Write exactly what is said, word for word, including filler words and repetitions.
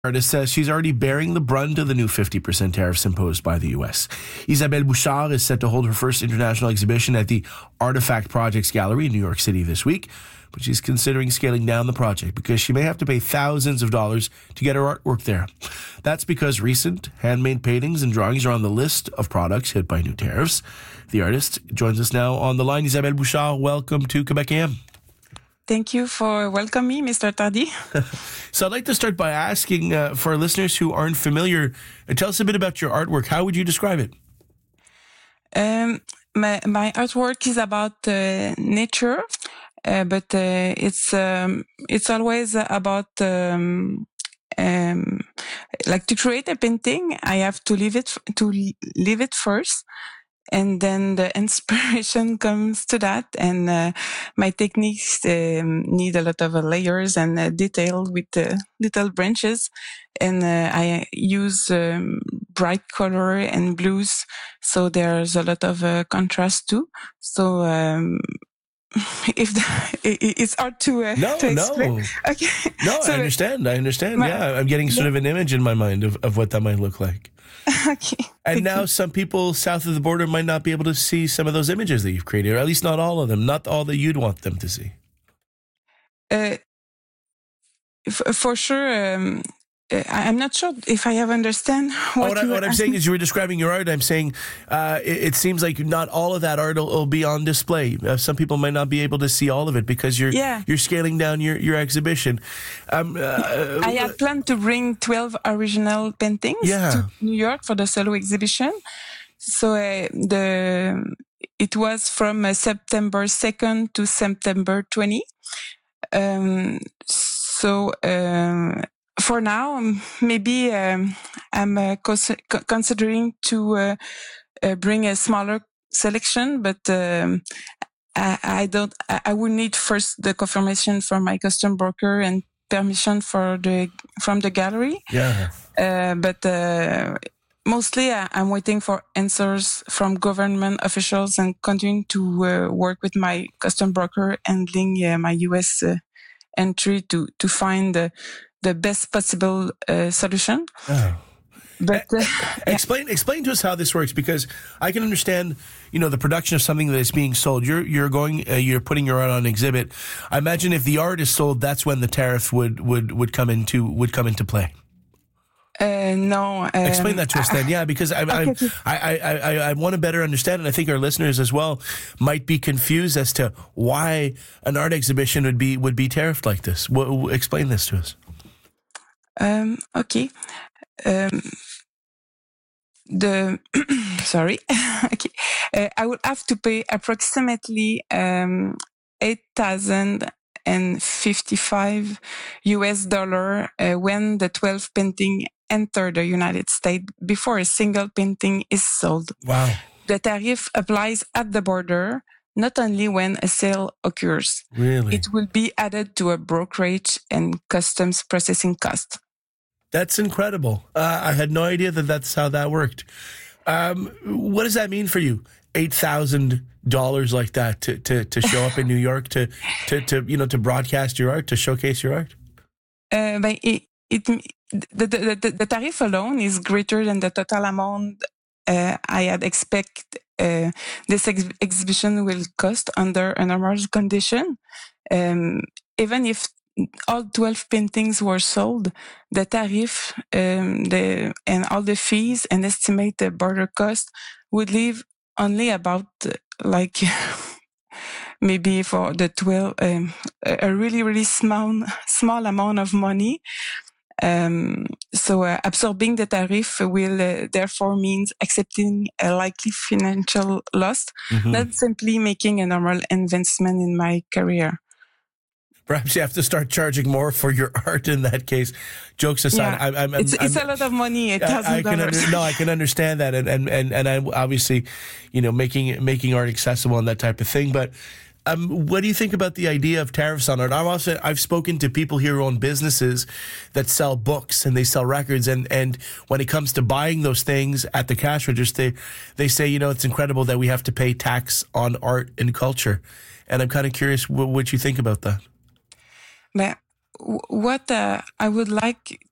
Artist says she's already bearing the brunt of the new fifty percent tariffs imposed by the U S. Isabelle Bouchard is set to hold her first international exhibition at the Artifact Projects Gallery in New York City this week, but she's considering scaling down the project because she may have to pay thousands of dollars to get her artwork there. That's because recent handmade paintings and drawings are on the list of products hit by new tariffs. The artist joins us now on the line. Isabelle Bouchard, welcome to Quebec A M. Thank you for welcoming me, Mister Tardy. So I'd like to start by asking, uh, for our listeners who aren't familiar, uh, tell us a bit about your artwork. How would you describe it? Um, my, my artwork is about uh, nature, uh, but uh, it's um, it's always about um, um, like to create a painting. I have to leave it to leave it first. And then the inspiration comes to that. And uh, my techniques um, need a lot of uh, layers and uh, detail with uh, little branches. And uh, I use um, bright color and blues. So there's a lot of uh, contrast too. So um, if the, it, it's hard to, uh, no, to explain. No, okay. No, so, I understand. I understand. My, yeah, I'm getting sort yeah. of an image in my mind of, of what that might look like. Okay. And now some people south of the border might not be able to see some of those images that you've created, or at least not all of them, not all that you'd want them to see. Uh, f- for sure, um, I'm not sure if I have understand what, oh, what, I, what I'm saying is you were describing your art. I'm saying uh, it, it seems like not all of that art will, will be on display. Uh, some people might not be able to see all of it because you're yeah. you're scaling down your, your exhibition. Um, uh, I had planned to bring twelve original paintings yeah. to New York for the solo exhibition. So uh, the it was from uh, September second to September twentieth. Um, so... Um, For now, maybe um, I'm uh, cons- considering to uh, uh, bring a smaller selection, but um, I, I don't. I, I will need first the confirmation from my custom broker and permission for the from the gallery. Yeah. Uh, but uh, mostly, I, I'm waiting for answers from government officials and continuing to uh, work with my custom broker handling uh, my U S uh, entry to to find the. the best possible uh, solution. Oh. But uh, explain yeah. explain to us how this works, because I can understand, you know, the production of something that is being sold. You're you're going uh, you're putting your art on exhibit. I imagine if the art is sold, that's when the tariff would would, would come into would come into play. Uh, no. Um, Explain that to us then, yeah, because I I, okay. I, I, I, I want to better understand, and I think our listeners as well might be confused as to why an art exhibition would be would be tariffed like this. W- explain this to us. Um, okay. Um, the sorry. okay. Uh, I would have to pay approximately um, eight thousand and fifty-five U S dollar uh, when the twelve painting enter the United States before a single painting is sold. Wow. The tariff applies at the border, not only when a sale occurs. Really? It will be added to a brokerage and customs processing cost. That's incredible. Uh, I had no idea that that's how that worked. Um, what does that mean for you? eight thousand dollars like that to, to, to show up in New York, to, to, to, you know, to broadcast your art, to showcase your art? Uh, but it, it, the, the, the, the tariff alone is greater than the total amount uh, I had expect uh, this ex- exhibition will cost under a normal condition. Um, even if all twelve paintings were sold, the tariff um, the, and all the fees and estimated border cost would leave only about uh, like maybe for the twelve um, a really really small small amount of money. Um, so uh, absorbing the tariff will uh, therefore means accepting a likely financial loss, mm-hmm. not simply making a normal investment in my career. Perhaps you have to start charging more for your art in that case. Jokes aside, yeah, I'm, I'm, it's, I'm, it's a lot of money. It I, I can under, no, I can understand that, and and and and I obviously, you know, making making art accessible and that type of thing. But um, what do you think about the idea of tariffs on art? I've also I've spoken to people here who own businesses that sell books and they sell records, and and when it comes to buying those things at the cash register, they they say, you know, it's incredible that we have to pay tax on art and culture, and I'm kind of curious what, what you think about that. But what uh, I would like